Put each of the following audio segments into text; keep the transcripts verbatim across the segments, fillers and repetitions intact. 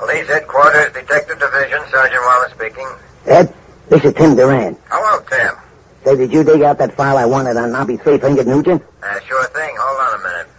Police Headquarters, Detective Division, Sergeant Wallace speaking. Ed, this is Tim Duran. Hello, Tim. Say, did you dig out that file I wanted on Nobby Three-Fingered Nugent? Uh, sure thing. Hold on a minute.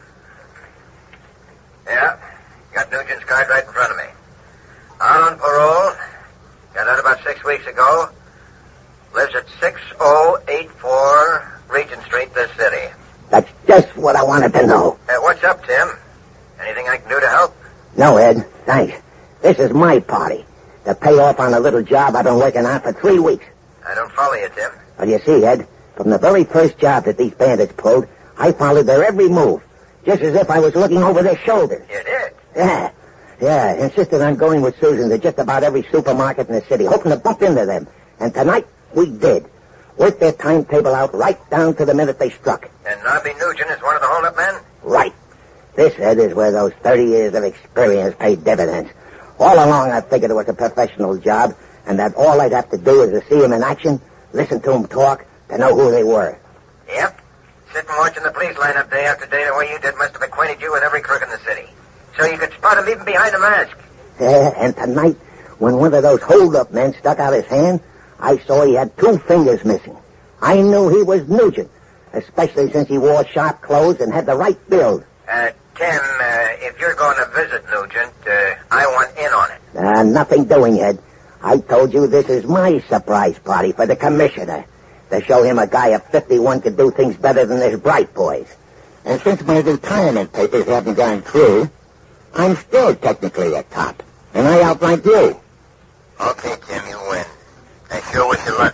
Yeah, got Nugent's card right in front of me. Out on parole. Got out about six weeks ago. Lives at six oh eight four Regent Street, this city. That's just what I wanted to know. Uh, what's up, Tim? Anything I can do to help? No, Ed, thanks. This is my party. To pay off on a little job I've been working on for three weeks. I don't follow you, Tim. Well, you see, Ed, from the very first job that these bandits pulled, I followed their every move, just as if I was looking over their shoulders. You did? Yeah. Yeah, insisted on going with Susan to just about every supermarket in the city, hoping to bump into them. And tonight, we did. Worked their timetable out right down to the minute they struck. And Nobby Nugent is one of the hold-up men? Right. This, Ed, is where those thirty years of experience paid dividends. All along, I figured it was a professional job, and that all I'd have to do is to see them in action, listen to them talk, to know who they were. Yep. Sitting watching the police line up day after day the way you did must have acquainted you with every crook in the city. So you could spot him even behind a mask. Yeah, and tonight, when one of those hold-up men stuck out his hand, I saw he had two fingers missing. I knew he was Nugent, especially since he wore sharp clothes and had the right build. Uh, Tim, uh, if you're going to visit Nugent, uh, I want in on it. Uh, nothing doing, Ed. I told you this is my surprise party for the commissioner. To show him a guy of fifty-one could do things better than his bright boys. And since my retirement papers haven't gone through, I'm still technically a cop. And I outranked you. Okay, Tim, you win. I sure wish you luck.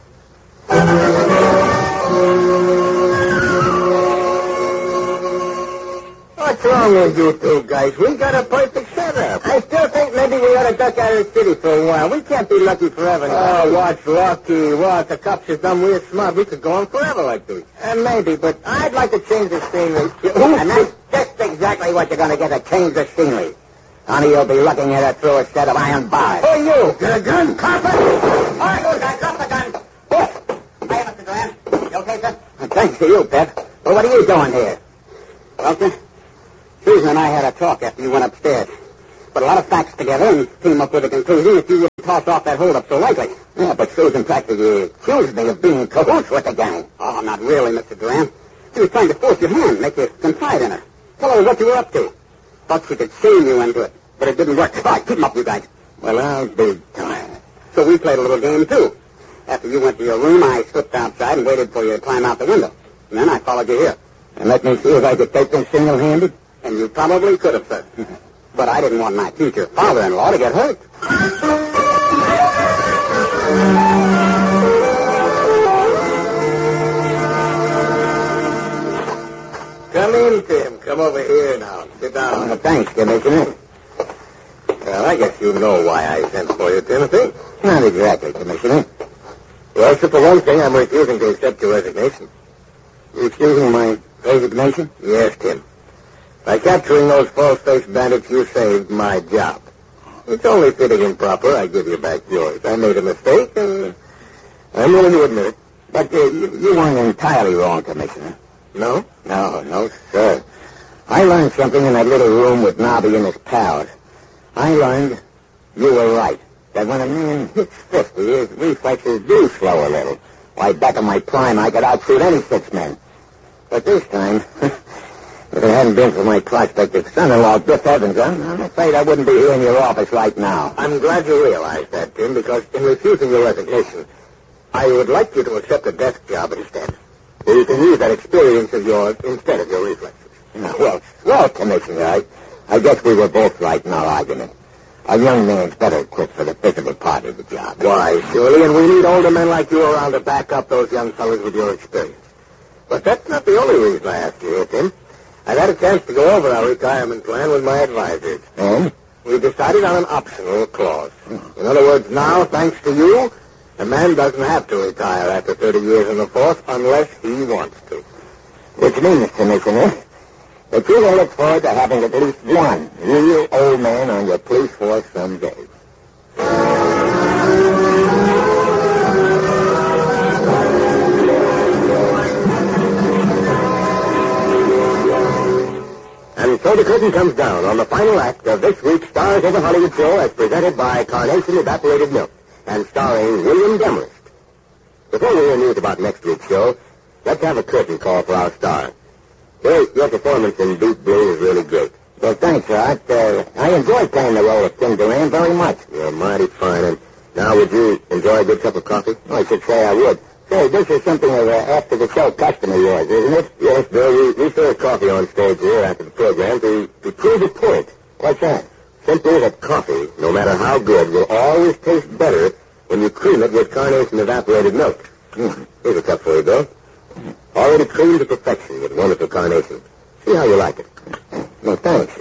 What's wrong with you two guys? We got a perfect setup. I still think maybe we ought to duck out of the city for a while. We can't be lucky forever now. Oh, what's lucky? What? The cops are dumb, we're smart. We could go on forever like this. Uh, maybe, but I'd like to change the scenery. And that's just exactly what you're going to get, a change the scenery. Honey, you'll be looking at it through a set of iron bars. Who are you? Get a gun, copper! All right, good guy, drop the gun. Oh. Hiya, Mister Duran. You okay, sir? Thanks to you, Pep. Well, what are you doing here? Well, sir, Susan and I had a talk after you went upstairs. Put a lot of facts together and came up with a conclusion that you wouldn't toss off that hold-up so lightly. Yeah, but Susan practically accused me of being in cahoots with the gang. Oh, not really, Mister Duran. She was trying to force your hand, make you confide in her. Tell her what you were up to. Thought she could shame you into it, but it didn't work. All right, keep them up, you guys. Well, I'll be darned. So we played a little game, too. After you went to your room, I slipped outside and waited for you to climb out the window. And then I followed you here. And let me see if I could take this single-handed? And you probably could have, sir. But I didn't want my future father-in-law to get hurt. Come in, Tim. Come over here now. Sit down. Oh, thanks, Commissioner. Well, I guess you know why I sent for you, Timothy. Not exactly, Commissioner. Well, except for one thing, I'm refusing to accept your resignation. You're refusing my resignation? Yes, Tim. By capturing those false-faced bandits, you saved my job. It's only fitting and proper I give you back yours. I made a mistake, and I'm willing to admit it. But uh, you, you weren't entirely wrong, Commissioner. No? No, no, sir. I learned something in that little room with Nobby and his pals. I learned you were right. That when a man hits fifty, his reflexes do slow a little. Why, back in my prime, I could outshoot any six men. But this time, if it hadn't been for my prospective son-in-law, Biff Evans, I'm, I'm afraid I wouldn't be here in your office right now. I'm glad you realize that, Tim, because in refusing your resignation, I would like you to accept a desk job instead. So you can use that experience of yours instead of your reflexes. No, well, well, Commissioner, I, I guess we were both right in our argument. A young man's better equipped for the physical part of the job. Why, surely, and we need older men like you around to back up those young fellows with your experience. But that's not the only reason I asked you here, Tim. I've had a chance to go over our retirement plan with my advisors. And? We decided on an optional clause. In other words, now, thanks to you, a man doesn't have to retire after thirty years in the force unless he wants to. Which means, Commissioner, that you will look forward to having at least one real old man on your police force someday. And so the curtain comes down on the final act next of this week's Stars of the Hollywood show as presented by Carnation Evaporated Milk and starring William Demarest. Before we hear news about next week's show, let's have a curtain call for our star. Bill, your performance in Deep Blue is really great. Well, thanks, Art. Uh, I enjoyed playing the role of Tim Duran very much. You're mighty fine. And now, would you enjoy a good cup of coffee? Oh, I should say I would. Say, this is something of an after-the-show custom of yours, isn't it? Yes, Bill. We, we serve coffee on stage here after the program to, to prove a point. What's that? Simply that coffee, no matter how good, will always taste better when you cream it with Carnation Evaporated Milk. Mm. Here's a cup for you, Bill. Already creamed to perfection with wonderful Carnation. See how you like it. Well, thanks.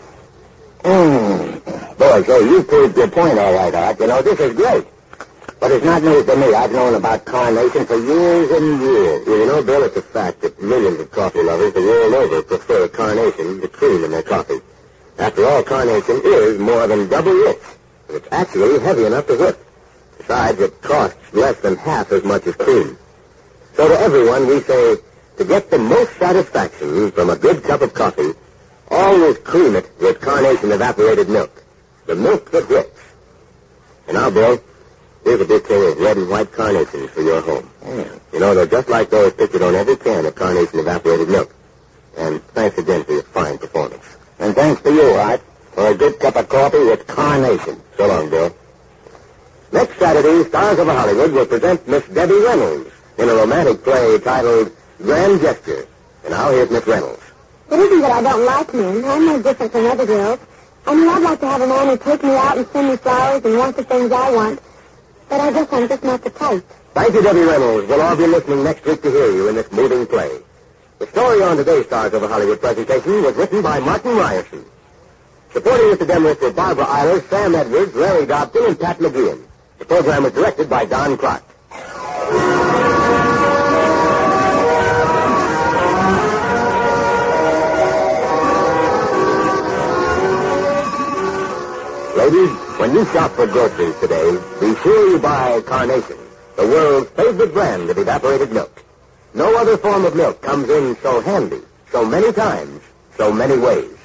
Mmm. Boy, so you proved your point all right, Art. You know, this is great. But it's not news to me. I've known about Carnation for years and years. Well, you know, Bill, it's a fact that millions of coffee lovers the world over prefer Carnation to cream in their coffee. After all, Carnation is more than double rich. And it's actually heavy enough to whip. Besides, it costs less than half as much as cream. So to everyone, we say, to get the most satisfaction from a good cup of coffee, always cream it with Carnation Evaporated Milk. The milk that whips. And now, Bill, here's a bouquet of red and white carnations for your home. Mm. You know, they're just like those pictured on every can of Carnation Evaporated Milk. And thanks again for your fine performance. And thanks to you, Art, for a good cup of coffee with Carnation. So long, Bill. Next Saturday, Stars of Hollywood will present Miss Debbie Reynolds in a romantic play titled Grand Gesture. And now here's Miss Reynolds. It isn't that I don't like men. I'm no different from other girls. I mean, I'd like to have a man who take me out and send me flowers and want the things I want. But I guess I'm just not the type. Thank you, Debbie Reynolds. We'll all be listening next week to hear you in this moving play. The story on today's Stars of Hollywood presentation was written by Martin Ryerson. Supporting Mister Demarest were Barbara Eilers, Sam Edwards, Larry Dobson, and Pat McGeehan. The program was directed by Don Clark. Ladies, when you shop for groceries today, be sure you buy Carnation, the world's favorite brand of evaporated milk. No other form of milk comes in so handy, so many times, so many ways.